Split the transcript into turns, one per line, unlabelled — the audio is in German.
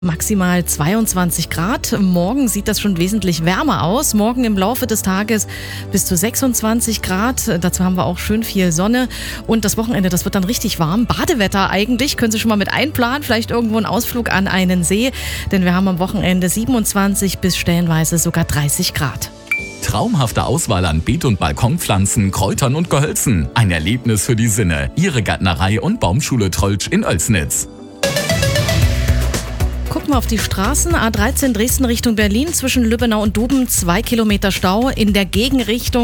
Maximal 22 Grad. Morgen sieht das schon wesentlich wärmer aus. Morgen im Laufe des Tages bis zu 26 Grad. Dazu haben wir auch schön viel Sonne. Und das Wochenende, das wird dann richtig warm. Badewetter eigentlich. Können Sie schon mal mit einplanen. Vielleicht irgendwo einen Ausflug an einen See. Denn wir haben am Wochenende 27 bis stellenweise sogar 30 Grad.
Traumhafte Auswahl an Beet- und Balkonpflanzen, Kräutern und Gehölzen. Ein Erlebnis für die Sinne. Ihre Gärtnerei und Baumschule Trolltsch in Oelsnitz.
Gucken wir auf die Straßen. A13 Dresden Richtung Berlin zwischen Lübbenau und Duben 2 Kilometer Stau. In der Gegenrichtung